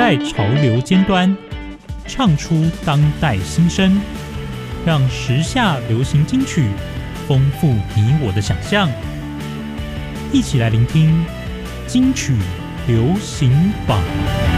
在潮流尖端，唱出当代心声，让时下流行金曲丰富你我的想象。一起来聆听金曲流行榜。